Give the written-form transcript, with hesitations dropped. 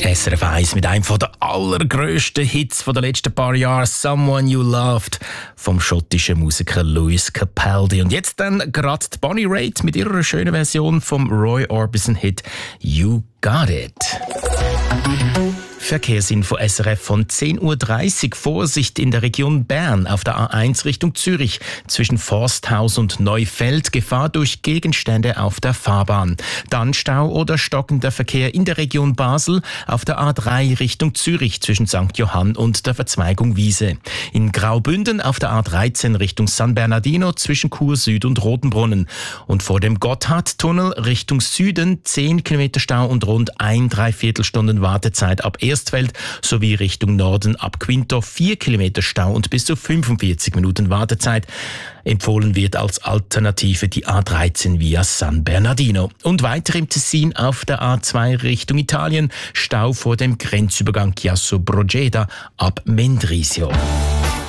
SRF 1 mit einem der allergrössten Hits der letzten paar Jahre, «Someone You Loved» vom schottischen Musiker Lewis Capaldi. Und jetzt dann gerade die Bonnie Raitt mit ihrer schönen Version vom Roy Orbison-Hit «You Got It». Verkehrsinfo SRF von 10.30 Uhr. Vorsicht in der Region Bern auf der A1 Richtung Zürich zwischen Forsthaus und Neufeld. Gefahr durch Gegenstände auf der Fahrbahn. Dann Stau oder stockender Verkehr in der Region Basel auf der A3 Richtung Zürich zwischen St. Johann und der Verzweigung Wiese. In Graubünden auf der A13 Richtung San Bernardino zwischen Chur Süd und Rotenbrunnen. Und vor dem Gotthardtunnel Richtung Süden 10 Kilometer Stau und rund 1,75 Stunden Wartezeit ab Erstfeld sowie Richtung Norden ab Quinto 4 Kilometer Stau und bis zu 45 Minuten Wartezeit. Empfohlen wird als Alternative die A13 via San Bernardino. Und weiter im Tessin auf der A2 Richtung Italien Stau vor dem Grenzübergang Chiasso Brogeda ab Mendrisio.